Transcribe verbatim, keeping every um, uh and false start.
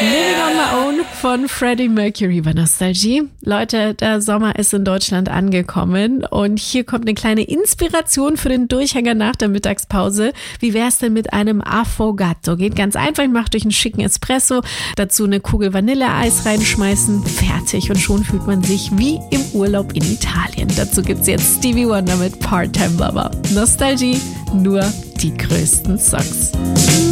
Living on My Own von Freddie Mercury bei Nostalgie. Leute, der Sommer ist in Deutschland angekommen und hier kommt eine kleine Inspiration für den Durchhänger nach der Mittagspause. Wie wär's denn mit einem Affogato? Geht ganz einfach, macht euch einen schicken Espresso, dazu eine Kugel Vanilleeis reinschmeißen, fertig und schon fühlt man sich wie im Urlaub in Italien. Dazu gibt's jetzt Stevie Wonder mit Part-Time Lover. Nostalgie, nur die größten Songs.